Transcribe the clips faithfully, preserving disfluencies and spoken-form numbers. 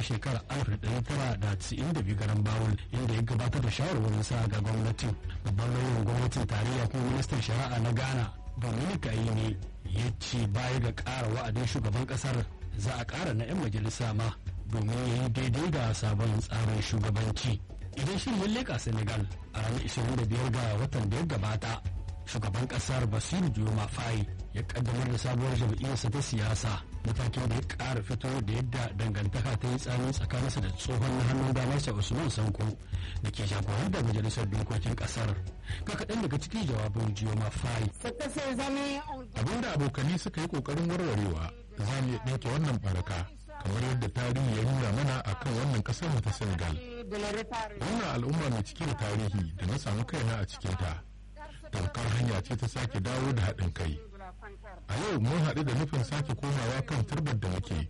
shekarar alif da ɗari tara da casa'in da biyu garan bawul inda ya gabatar da shawarwarin sa ga gwamnatin. Babban lauyan gwamnatin tarayya kuma ministan shari'a na Ghana Dominic Ayine ya ce baya ga ƙara wa'adin shugaban ƙasar za a ƙara na 'yan majalisa ma domin ya yi daidai da sabon tsarin shugabanci. Idan shirin ya leƙa Senegal a ranar ishirin da biyar ga watan da ya gabata, shugaban kasar Basiru Diomaye Faye ya kaddamar da sabuwar jam'iyyarsa ta siyasa, matakin da ya ƙara fito da yadda dangantaka ta yi tsami tsakaninsa da tsohon na hannun damarsa Usman Sanko da ke jagorar da majalisar dokokin kasar. Ga kaɗan daga cikin jawabin Diomaye Faye. Abinda abokani suka yi ƙoƙarin warwarewa za mu iya ɗinke wannan baraka kamar yadda tarihi ya nuna mana a kan wannan ƙasar mu ta Senegal. Wannan al'umma mai cike da tarihi da na samu kaina a cikinta. Tamkar hanya ce ta sake dawo da haɗin kai. A yau mun haɗu da nufin sake komawa kan turbar da muke.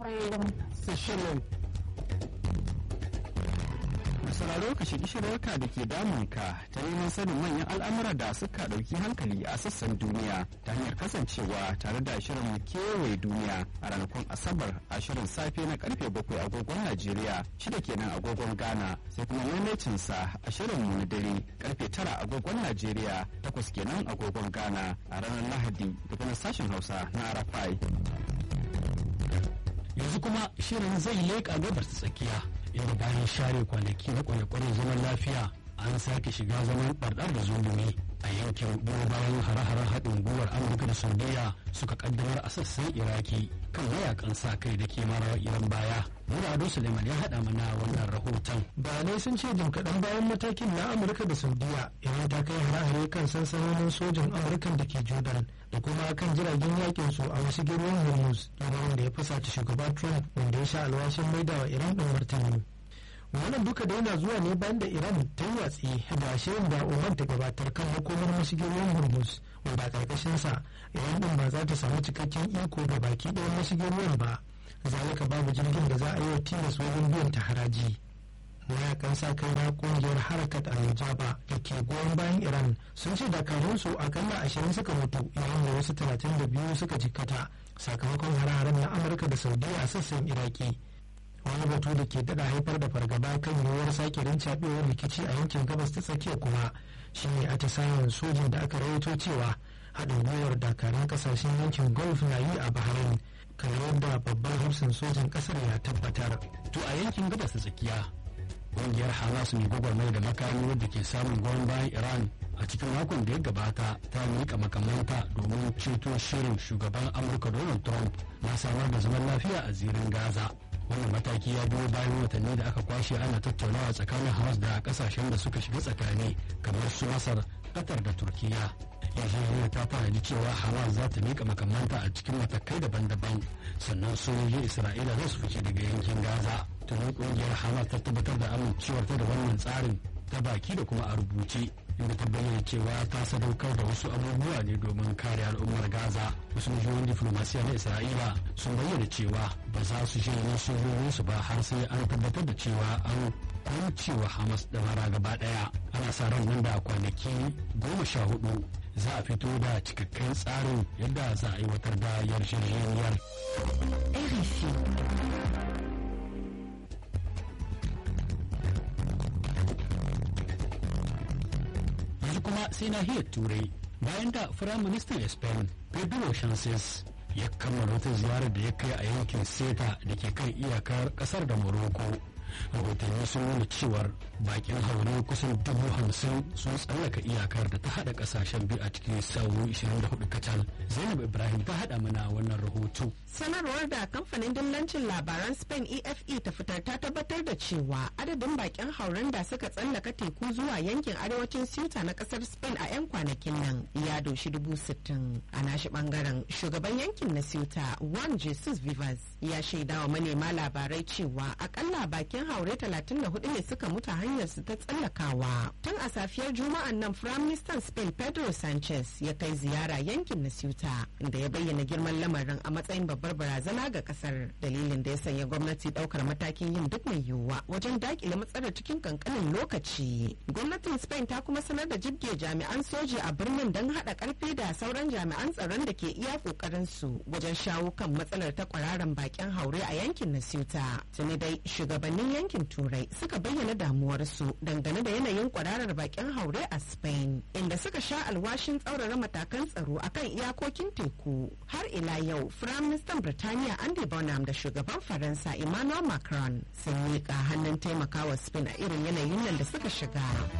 Sauraro ka shigi shirarka da ke damunka ta neman sanin manyan al'amura da suka ɗauki hankali a sassan duniya ta hanyar kasancewa tare da shirin kewaye duniya a ranakun Asabar a shirin safe na karfe bakwai agogon Najeriya, shida kenan agogon Ghana, sai kuma maimacinsa a shirin mu na dare karfe tara agogon Najeriya, takwas kenan agogon Ghana a ranar Lahadi da kuma sashen Hausa na Arafai. Yanzu kuma shirin zai leƙa gabar tsakiya, inda bayan share kwanaki na kwane-kwane zaman lafiya an sake shiga zaman ɓarɗar da zulumi a yankin biyu bayan hare-haren haɗin gwiwar Amurka da Saudiya suka kaddamar a sassan Iraki kan mayakan sa kai da ke mara iran baya. Nura Ado Suleiman ya haɗa mana wannan rahoton. Bayanai sun ce jim kaɗan bayan matakin na Amurka da Saudiya, Iran ta kai hare-hare kan sansanonin sojin Amurkan da ke Jordan da kuma kan jiragen yakin su a wasu ruwan Hormuz, lamarin da ya fusata shugaba Trump wanda ya sha alwashin maidawa Iran ɗin martani. Wannan duka da yana zuwa ne bayan da Iran ta yi watsi da shirin da Oman ta gabatar kan hukumar mashigin ruwan Hormuz, wanda a ƙarƙashinsa Iran ɗin ba za ta samu cikakken iko da baki ɗayan mashigin ruwan ba. Zalika babu jirgin da za a yi wa tilas wajen biyan ta haraji. Mayakan sa kai na kungiyar harakat al-Mujaba da ke goyon bayan Iran sun ce dakarunsu akalla ashirin suka mutu yayin da wasu talatin da biyu suka jikkata sakamakon hare-haren na Amurka da Saudiya a sassan Iraki. Wani batu da ke daɗa haifar da fargaba kan yiwuwar sake rincaɓewar rikici a yankin gabas ta tsakiya kuma shine atisayen sojin da aka rawaito cewa haɗin gwiwar dakarun ƙasashen yankin Gulf na yi a Bahrain, kamar yadda babban hafsan sojin ƙasar ya tabbatar. To a yankin gabas ta tsakiya, ƙungiyar Hamas mai gwagwarmai da makami wadda ke samun goyon bayan Iran a cikin makon da ya gabata ta miƙa makamanta domin ceto shirin shugaban Amurka Donald Trump na samar da zaman lafiya a zirin Gaza. Wannan mataki ya biyo bayan watanni da aka kwashe ana tattaunawa tsakanin Hamas da kasashen da suka shiga tsakani kamar su Masar, Qatar da Turkiya. Yarjejeniyar ta tanadi cewa Hamas za ta miƙa makamanta a cikin matakai daban-daban, sannan sojojin Isra'ila za su fice daga yankin Gaza. Tuni ƙungiyar Hamas ta tabbatar da amincewarta da wannan tsarin ta baki da kuma a rubuce, inda ta bayyana cewa ta sadaukar da wasu abubuwa ne domin kare al'ummar Gaza. Wasu majiyoyin diflomasiya na Isra'ila sun bayyana cewa ba za su shirya sojojinsu ba har sai an tabbatar da cewa an kwancewa Hamas da mara gaba ɗaya. Ana sa ran nan da kwanaki goma sha hudu za a fito da cikakken tsarin yadda za a aiwatar da yarjejeniyar. Kuma sai nahiyar turai bayan da firaministan Spain Pedro Sanchez ya kammala wata ziyarar da ya kai a yankin Ceuta da ke kan iyakar kasar da Morocco. Rahotanni sun nuna cewar bakin haure kusan dubu hamsin sun tsallaka iyakar da ta hada kasashen biyu a cikin sa'o'i ishirin da hudu kacal. Zainab Ibrahim ta hada mana wannan rahoto. Sanarwar da kamfanin dillancin labaran Spain E F E ta fitar ta tabbatar da cewa adadin bakin hauren da suka tsallaka teku zuwa yankin arewacin Ceuta na kasar Spain a 'yan kwanakin nan ya doshi dubu sittin. A nashi bangaren shugaban yankin na Ceuta Juan Jesus Vivas ya shaidawa manema labarai cewa akalla bakin bakin haure talatin da hudu ne suka mutu hanyar su ta tsallakawa. Tun a safiyar Juma'an nan Firaministan Spain Pedro Sanchez ya kai ziyara yankin na Ceuta inda ya bayyana girman lamarin a matsayin babbar barazana ga kasar. Dalilin da ya sanya gwamnati daukar matakin yin duk mai yiwuwa wajen dakile matsalar cikin kankanin lokaci. Gwamnatin Spain ta kuma sanar da jibge jami'an soji a birnin don hada karfi da sauran jami'an tsaron da ke iya kokarin su wajen shawo kan matsalar ta kwararan bakin haure a yankin na Ceuta. Tuni dai shugabannin yankin Turai suka bayyana damuwarsu dangane da yanayin kwararar bakin haure a Spain, inda suka sha alwashin tsaurara matakan tsaro akan iyakokin teku. Har ila yau, Firaministan Birtaniya Andy Burnham da shugaban Faransa Emmanuel Macron sun miƙa hannun taimakawa Spain a irin yanayin nan da suka shiga.